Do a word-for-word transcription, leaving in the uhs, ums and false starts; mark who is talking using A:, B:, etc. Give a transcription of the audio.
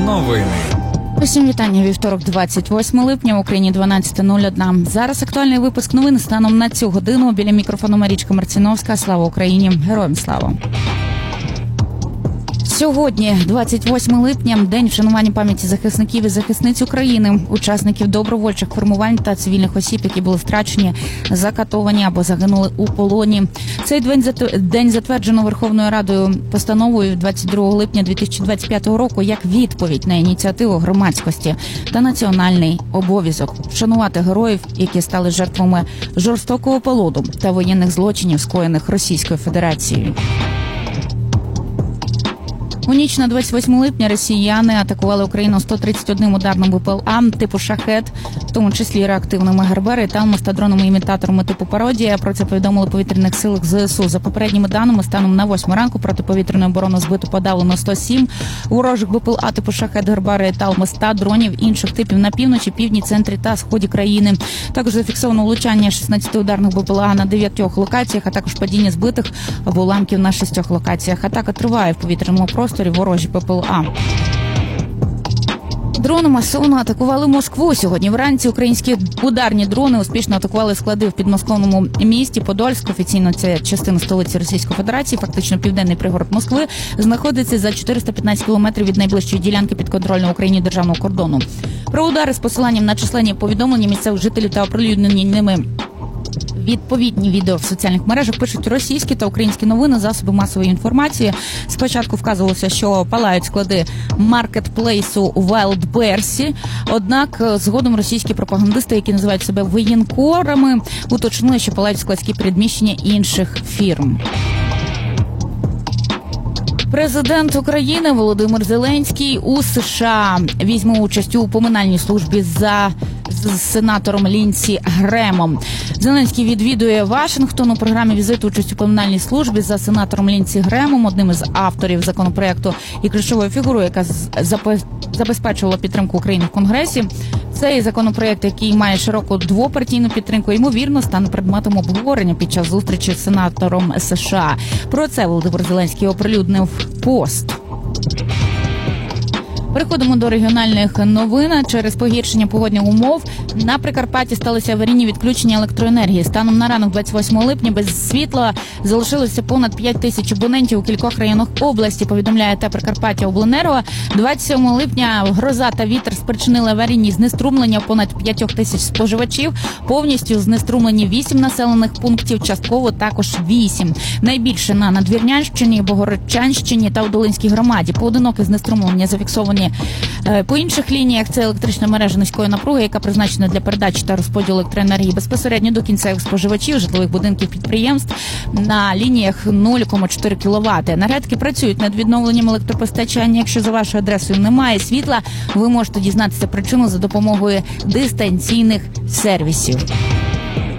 A: Новини.
B: Усім вітання. Вівторок, двадцять восьмого липня, в Україні дванадцяте нуль один. Зараз актуальний випуск новин станом на цю годину. Біля мікрофону Марічка Марціновська. Слава Україні! Героям слава! Сьогодні, двадцять восьмого липня, день вшанування пам'яті захисників і захисниць України, учасників добровольчих формувань та цивільних осіб, які були втрачені, закатовані або загинули у полоні. Цей день затверджено Верховною Радою постановою двадцять другого липня дві тисячі двадцять п'ятого року як відповідь на ініціативу громадськості та національний обов'язок вшанувати героїв, які стали жертвами жорстокого полону та воєнних злочинів, скоєних Російською Федерацією. У ніч на двадцять восьмого липня росіяни атакували Україну сто тридцять одним ударним БПЛА типу «Шахед», в тому числі реактивними «Гербери» та мостодронами-імітаторами типу «Пародія». Про це повідомили в повітряних силах ЗСУ. За попередніми даними, станом на восьму ранку протиповітряну оборону збито подавлено сто сім ворожих БПЛА типу «Шахед», «Гербери» та ста дронів інших типів на півночі, півдні, центрі та сході країни. Також зафіксовано влучання шістнадцяти ударних БПЛА на дев'ятьох локаціях, а також падіння збитих або уламків на шістьох локаціях. Атака триває в повітряному просторі. Ворожі ППЛА. Дрони масово атакували Москву. Сьогодні вранці українські ударні дрони успішно атакували склади в підмосковному місті Подольськ. Офіційно це частина столиці Російської Федерації, фактично південний пригород Москви, знаходиться за чотириста п'ятнадцять кілометрів від найближчої ділянки підконтрольного Україні державного кордону. Про удари з посиланням на численні повідомлення місцевих жителів та оприлюднені ними відповідні відео в соціальних мережах пишуть російські та українські новини, засоби масової інформації. Спочатку вказувалося, що палають склади маркетплейсу Wildberries, однак згодом російські пропагандисти, які називають себе воєнкорами, уточнили, що палають складські передміщення інших фірм. Президент України Володимир Зеленський у США візьме участь у поминальній службі за з сенатором Лінсі Гремом. Зеленський відвідує Вашингтон. У програмі візиту участь у поминальній службі за сенатором Лінсі Гремом, одним із авторів законопроекту і ключовою фігурою, яка забезпечувала підтримку України в Конгресі. Цей законопроект, який має широку двопартійну підтримку, ймовірно, стане предметом обговорення під час зустрічі з сенатором США. Про це Володимир Зеленський оприлюднив пост. Переходимо до регіональних новин. Через погіршення погодних умов на Прикарпатті сталися аварійні відключення електроенергії. Станом на ранок двадцять восьмого липня без світла залишилося понад п'ять тисяч абонентів у кількох районах області, повідомляє ТЕ Прикарпаття Обленерго. двадцять сьомого липня гроза та вітер спричинили аварійні знеструмлення понад п'ять тисяч споживачів. Повністю знеструмлені вісім населених пунктів, частково також вісім. Найбільше на Надвірнянщині, Богородчанщині та у Долинській громаді. Поодиноке знеструмлення зафіксовані по інших лініях. Це електрична мережа низької напруги, яка призначена для передачі та розподілу електроенергії безпосередньо до кінцевих споживачів, житлових будинків, підприємств на лініях нуль цілих чотири кіловати. Енергетики працюють над відновленням електропостачання. Якщо за вашою адресою немає світла, ви можете дізнатися причину за допомогою дистанційних сервісів.